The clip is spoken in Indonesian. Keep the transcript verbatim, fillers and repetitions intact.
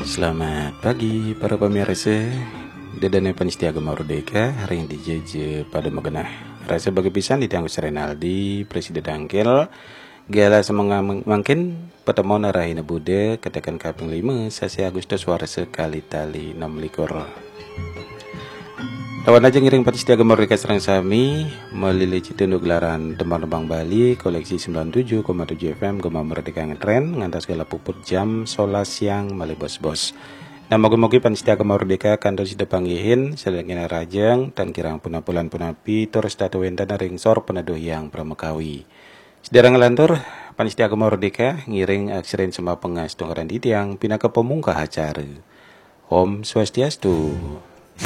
Selamat pagi para pemirsa. Dedane Panistiaga Mardeka hari yang dijeje pada magenah. Rasa bagi pisan ditangguh Renaldi Presiden Dangkel. Gala semangat mungkin pertemuan arahina bude katakan kaping lima sasi Agustus warsa kali tali enam likur. Lawan aja ngiring Panistiaga Mardeka serang sami melili citunduk gelaran Tembang-Tembang Bali koleksi sembilan puluh tujuh koma tujuh F M Gema Merdeka ngetren ngantas segala puput jam solas siang mali bos-bos. Nah moga-moga Panistiaga Mardeka kantor sida panggihin sedangina rajang dan kirang punapulan punapi tur statu wentana ringsor penaduh yang pramekawi. Sedherang ngelantur Panistiaga Mardeka ngiring aksirin semua pengas tunggaran ditiang pinaka pemungkah acara. Om Swastiastu.